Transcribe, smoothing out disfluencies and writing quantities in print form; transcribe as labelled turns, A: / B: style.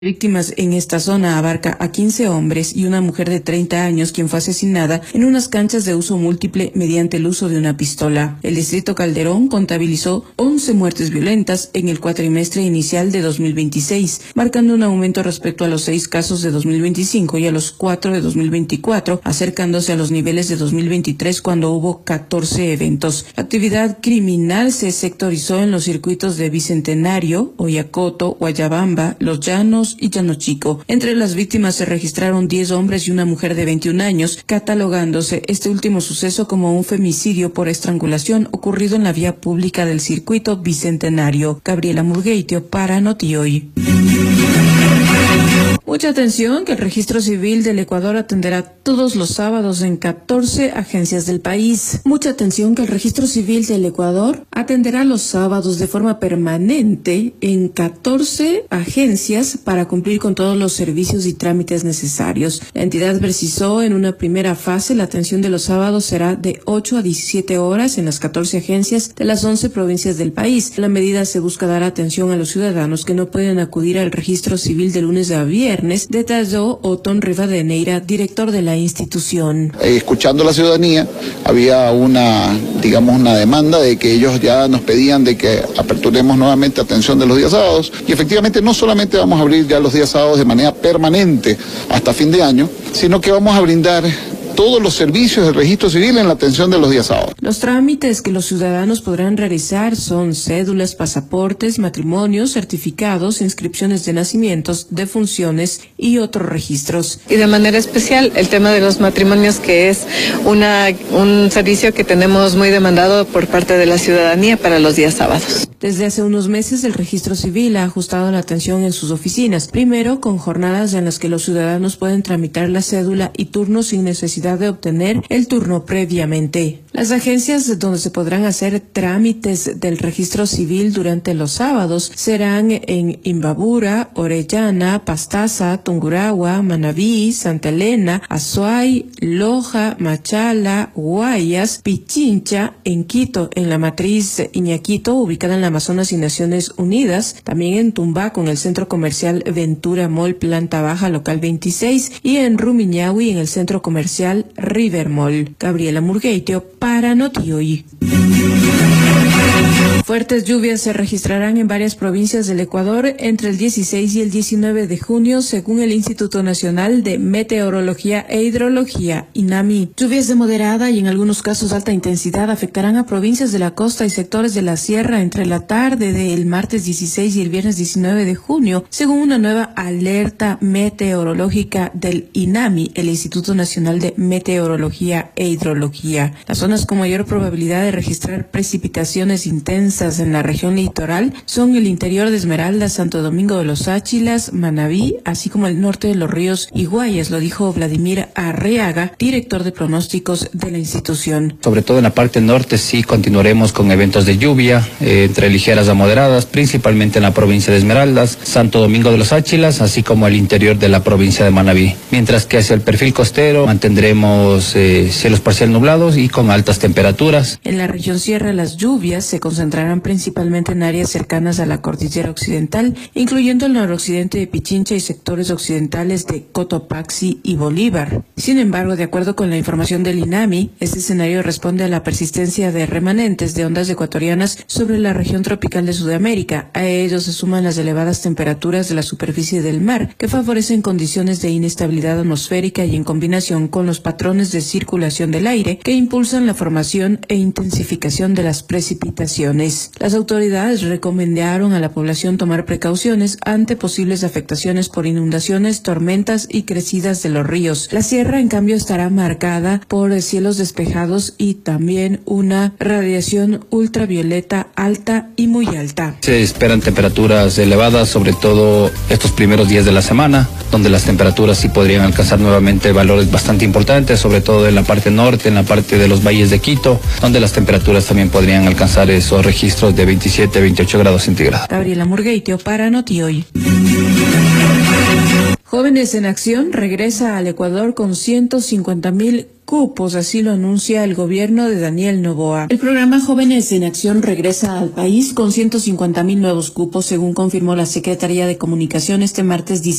A: Víctimas en esta zona abarca a 15 hombres y una mujer de 30 años quien fue asesinada en unas canchas de uso múltiple mediante el uso de una pistola. El distrito Calderón contabilizó 11 muertes violentas en el cuatrimestre inicial de 2026, marcando un aumento respecto a los 6 casos de 2025 y a los 4 de 2024, acercándose a los niveles de 2023 cuando hubo 14 eventos. La actividad criminal se sectorizó en los circuitos de Bicentenario, Oyacoto, Guayabamba, Los Llanos y Llano Chico. Entre las víctimas se registraron 10 hombres y una mujer de 21 años, catalogándose este último suceso como un femicidio por estrangulación ocurrido en la vía pública del circuito Bicentenario. Gabriela Murgueitio para Notioy. Mucha atención que el Registro Civil del Ecuador atenderá todos los sábados en 14 agencias del país. Mucha atención que el Registro Civil del Ecuador atenderá los sábados de forma permanente en 14 agencias para cumplir con todos los servicios y trámites necesarios. La entidad precisó en una primera fase la atención de los sábados será de 8 a 17 horas en las 14 agencias de las 11 provincias del país. En la medida se busca dar atención a los ciudadanos que no pueden acudir al Registro Civil de lunes a viernes, detalló Otón Rivadeneira, director de la institución.
B: Escuchando a la ciudadanía, había una demanda de que ellos ya nos pedían de que aperturemos nuevamente atención de los días sábados, y efectivamente no solamente vamos a abrir ya los días sábados de manera permanente hasta fin de año, sino que vamos a brindar todos los servicios del registro civil en la atención de los días sábados.
A: Los trámites que los ciudadanos podrán realizar son cédulas, pasaportes, matrimonios, certificados, inscripciones de nacimientos, defunciones y otros registros.
C: Y de manera especial el tema de los matrimonios, que es un servicio que tenemos muy demandado por parte de la ciudadanía para los días sábados.
A: Desde hace unos meses el Registro Civil ha ajustado la atención en sus oficinas, primero con jornadas en las que los ciudadanos pueden tramitar la cédula y turnos sin necesidad de obtener el turno previamente. Las agencias donde se podrán hacer trámites del Registro Civil durante los sábados serán en Imbabura, Orellana, Pastaza, Tungurahua, Manabí, Santa Elena, Azuay, Loja, Machala, Guayas, Pichincha, en Quito, en la matriz Iñaquito, ubicada en la Amazonas y Naciones Unidas, también en Tumbaco, en el centro comercial Ventura Mall, planta baja, local 26, y en Rumiñahui, en el centro comercial River Mall. Gabriela Murgueitio para Notioy. Fuertes lluvias se registrarán en varias provincias del Ecuador entre el 16 y el 19 de junio, según el Instituto Nacional de Meteorología e Hidrología, INAMI. Lluvias de moderada y en algunos casos alta intensidad afectarán a provincias de la costa y sectores de la sierra entre la tarde del martes 16 y el viernes 19 de junio, según una nueva alerta meteorológica del INAMI, el Instituto Nacional de Meteorología e Hidrología. Las zonas con mayor probabilidad de registrar precipitaciones intensas en la región litoral son el interior de Esmeraldas, Santo Domingo de los Áchilas, Manabí, así como el norte de los ríos y Guayas, lo dijo Vladimir Arriaga, director de pronósticos de la institución.
D: Sobre todo en la parte norte sí continuaremos con eventos de lluvia, entre ligeras a moderadas, principalmente en la provincia de Esmeraldas, Santo Domingo de los Áchilas, así como el interior de la provincia de Manabí. Mientras que hacia el perfil costero mantendremos cielos parcial nublados y con altas temperaturas.
A: En la región sierra las lluvias se concentrarán principalmente en áreas cercanas a la cordillera occidental, incluyendo el noroccidente de Pichincha y sectores occidentales de Cotopaxi y Bolívar. Sin embargo, de acuerdo con la información del INAMI, este escenario responde a la persistencia de remanentes de ondas ecuatorianas sobre la región tropical de Sudamérica. A ellos se suman las elevadas temperaturas de la superficie del mar, que favorecen condiciones de inestabilidad atmosférica y en combinación con los patrones de circulación del aire que impulsan la formación e intensificación de las precipitaciones. Las autoridades recomendaron a la población tomar precauciones ante posibles afectaciones por inundaciones, tormentas y crecidas de los ríos. La sierra, en cambio, estará marcada por cielos despejados y también una radiación ultravioleta alta y muy alta.
D: Se esperan temperaturas elevadas, sobre todo estos primeros días de la semana, donde las temperaturas sí podrían alcanzar nuevamente valores bastante importantes, sobre todo en la parte norte, en la parte de los valles de Quito, donde las temperaturas también podrían alcanzar esos registros de 27 a 28 grados centígrados.
A: Gabriela Murgueitio para Notioy. Jóvenes en Acción regresa al Ecuador con 150.000 cupos, así lo anuncia el gobierno de Daniel Noboa. El programa Jóvenes en Acción regresa al país con 150.000 nuevos cupos, según confirmó la Secretaría de Comunicación este martes